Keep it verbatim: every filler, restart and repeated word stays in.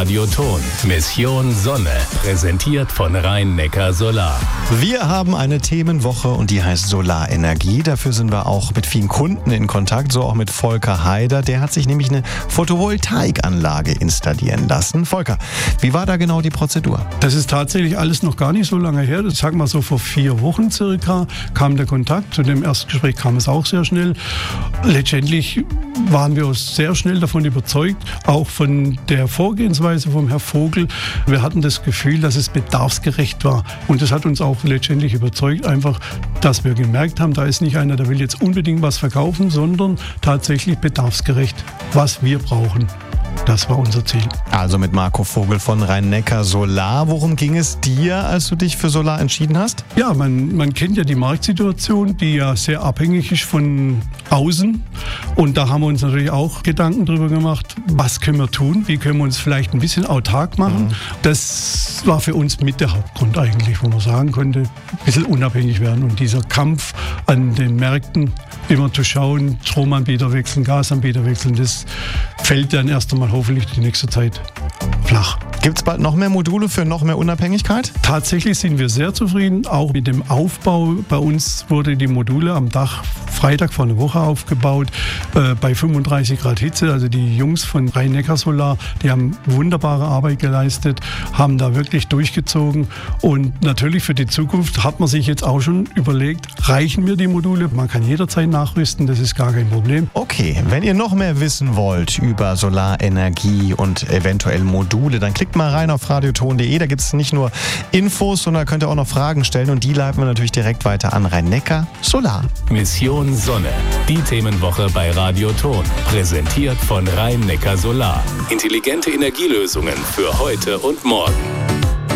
Radioton. Mission Sonne, präsentiert von Rhein-Neckar Solar. Wir haben eine Themenwoche und die heißt Solarenergie. Dafür sind wir auch mit vielen Kunden in Kontakt, so auch mit Volker Heider. Der hat sich nämlich eine Photovoltaikanlage installieren lassen. Volker, wie war da genau die Prozedur? Das ist tatsächlich alles noch gar nicht so lange her. Das sagen wir so vor vier Wochen circa kam der Kontakt. Zu dem Erstgespräch kam es auch sehr schnell. Letztendlich waren wir uns sehr schnell davon überzeugt, auch von der Vorgehensweise vom Herrn Vogel. Wir hatten das Gefühl, dass es bedarfsgerecht war. Und das hat uns auch letztendlich überzeugt, einfach, dass wir gemerkt haben, da ist nicht einer, der will jetzt unbedingt was verkaufen, sondern tatsächlich bedarfsgerecht, was wir brauchen. Das war unser Ziel. Also mit Marco Vogel von Rhein-Neckar Solar. Worum ging es dir, als du dich für Solar entschieden hast? Ja, man, man kennt ja die Marktsituation, die ja sehr abhängig ist von außen. Und da haben wir uns natürlich auch Gedanken darüber gemacht, was können wir tun, wie können wir uns vielleicht ein bisschen autark machen. Mhm. Das war für uns mit der Hauptgrund eigentlich, wo man sagen konnte, ein bisschen unabhängig werden. Und dieser Kampf an den Märkten, immer zu schauen, Stromanbieter wechseln, Gasanbieter wechseln, das fällt dann erst einmal hoffentlich die nächste Zeit flach. Gibt es bald noch mehr Module für noch mehr Unabhängigkeit? Tatsächlich sind wir sehr zufrieden, auch mit dem Aufbau. Bei uns wurde die Module am Dach Freitag vor einer Woche aufgebaut, äh, bei fünfunddreißig Grad Hitze. Also die Jungs von Rhein-Neckar Solar, die haben wunderbare Arbeit geleistet, haben da wirklich durchgezogen. Und natürlich für die Zukunft hat man sich jetzt auch schon überlegt, reichen mir die Module? Man kann jederzeit nachrüsten, das ist gar kein Problem. Okay, wenn ihr noch mehr wissen wollt über Solarenergie und eventuell Module, dann klickt mal rein auf radioton punkt de. Da gibt es nicht nur Infos, sondern könnt ihr auch noch Fragen stellen und die leiten wir natürlich direkt weiter an Rhein-Neckar Solar. Mission Sonne, die Themenwoche bei Radioton. Präsentiert von Rhein-Neckar Solar. Intelligente Energielösungen für heute und morgen.